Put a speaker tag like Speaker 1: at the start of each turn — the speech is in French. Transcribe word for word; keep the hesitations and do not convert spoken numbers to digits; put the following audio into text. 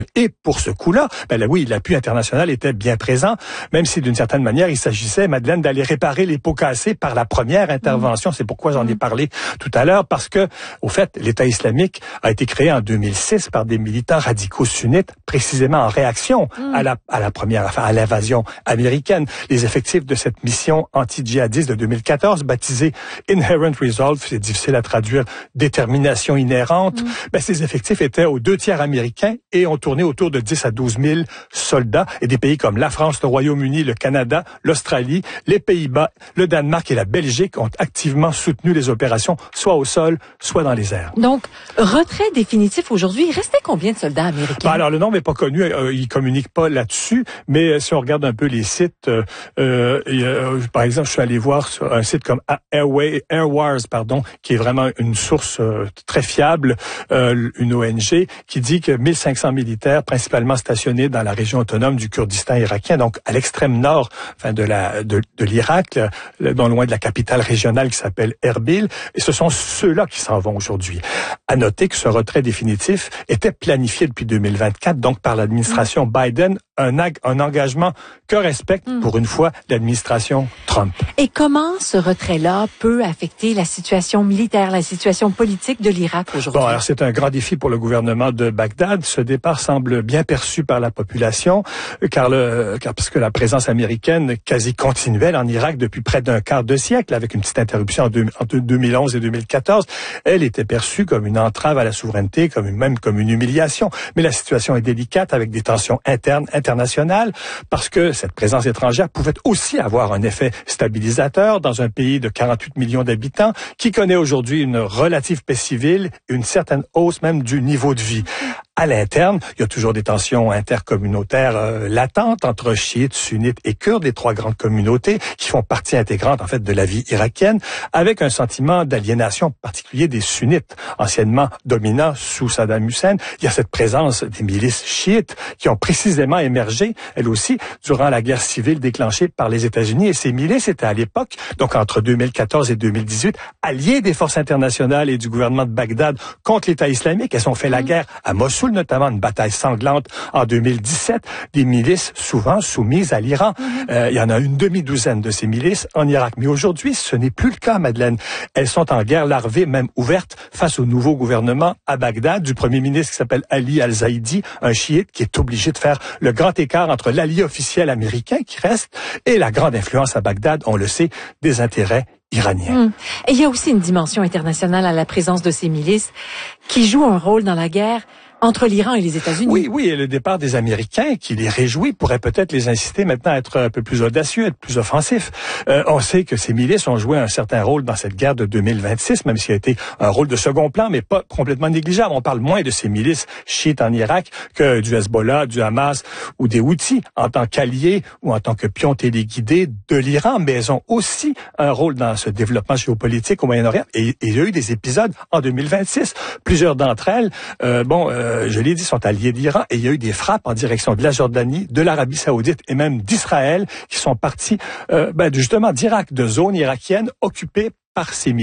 Speaker 1: Et pour ce coup-là, ben là, oui, l'appui international était bien présent, même si d'une certaine manière, il s'agissait, Madeleine, d'aller réparer les pots cassés par la première intervention. Mmh. C'est pourquoi j'en ai parlé tout à l'heure, parce que, au fait, l'État islamique a été créé en deux mille six par des militants radicaux sunnites, précisément en réaction mmh. à la à la première, enfin, à l'invasion américaine. Les effectifs de cette mission anti-djihadiste de deux mille quatorze, baptisée Inherent Resolve, c'est difficile à traduire, détermination inhérente, mmh. ben, ces effectifs étaient aux deux tiers américains et ont tourné autour de dix à douze mille soldats, et des pays comme la France, le Royaume-Uni, le Canada, l'Australie, les Pays-Bas, le Danemark et la Belgique ont activement soutenu les opérations, soit au sol, soit dans les airs.
Speaker 2: Donc, retrait définitif aujourd'hui. Il restait combien de soldats américains?
Speaker 1: Ben alors, le nombre n'est pas connu, euh, ils communiquent pas là-dessus, mais euh, si on regarde un peu les sites, euh, euh, euh, par exemple, je suis allé voir sur un site comme Airway, Airwars, pardon, qui est vraiment une source euh, très fiable, euh, une O N G, qui dit que mille cinq cents militaires, principalement stationnés dans la région autonome du Kurdistan irakien, donc à l'extrême nord, enfin de la de, de l'Irak, non loin de la capitale régionale qui s'appelle Erbil, et ce sont ceux-là qui s'en vont aujourd'hui. À noter que ce retrait définitif était planifié depuis deux mille vingt-quatre, donc par l'administration mmh. Biden, un, un engagement que respecte mmh. pour une fois l'administration Trump.
Speaker 2: Et comment ce retrait-là peut affecter la situation militaire, la situation politique de l'Irak aujourd'hui?
Speaker 1: Bon, alors c'est un grand défi pour le gouvernement de Bagdad. Ce départ semble bien perçu par la population, car le, car parce que la présence américaine quasi continuelle en Irak depuis près d'un quart de siècle, avec une petite interruption en deux, entre deux mille onze et deux mille quatorze, elle était perçue comme une entrave à la souveraineté, comme une, même comme une humiliation. Mais la situation est délicate avec des tensions internes, internationales, parce que cette présence étrangère pouvait aussi avoir un effet stabilisateur dans un pays de quarante-huit millions d'habitants qui connaît aujourd'hui une relative paix civile, une certaine hausse même du niveau de vie. À l'interne, il y a toujours des tensions intercommunautaires euh, latentes entre chiites, sunnites et kurdes, les trois grandes communautés qui font partie intégrante en fait de la vie irakienne, avec un sentiment d'aliénation particulier des sunnites, anciennement dominants sous Saddam Hussein. Il y a cette présence des milices chiites qui ont précisément émergé, elles aussi, durant la guerre civile déclenchée par les États-Unis. Et ces milices étaient à l'époque, donc entre deux mille quatorze et deux mille dix-huit, alliées des forces internationales et du gouvernement de Bagdad contre l'État islamique. Elles ont fait la guerre à Mossoul, notamment une bataille sanglante en deux mille dix-sept, des milices souvent soumises à l'Iran. Mm-hmm. Euh, il y en a une demi-douzaine de ces milices en Irak. Mais aujourd'hui, ce n'est plus le cas, Madeleine. Elles sont en guerre larvée, même ouverte, face au nouveau gouvernement à Bagdad, du premier ministre qui s'appelle Ali Al-Zaidi, un chiite qui est obligé de faire le grand écart entre l'allié officiel américain qui reste et la grande influence à Bagdad, on le sait, des intérêts iranien.
Speaker 2: Hum. Et il y a aussi une dimension internationale à la présence de ces milices qui jouent un rôle dans la guerre entre l'Iran et les États-Unis.
Speaker 1: Oui, oui, et le départ des Américains, qui les réjouit, pourrait peut-être les inciter maintenant à être un peu plus audacieux, être plus offensifs. Euh, on sait que ces milices ont joué un certain rôle dans cette guerre de deux mille vingt-six, même s'il a été un rôle de second plan, mais pas complètement négligeable. On parle moins de ces milices chiites en Irak que du Hezbollah, du Hamas ou des Houthis, en tant qu'alliés ou en tant que pions téléguidés de l'Iran, mais elles ont aussi un rôle dans ce développement géopolitique au Moyen-Orient. Et, et il y a eu des épisodes en deux mille vingt-six. Plusieurs d'entre elles, euh, bon... Euh, je l'ai dit, sont alliés d'Iran, et il y a eu des frappes en direction de la Jordanie, de l'Arabie Saoudite et même d'Israël qui sont partis euh, ben, justement d'Irak, de zones irakiennes occupées par ces militaires.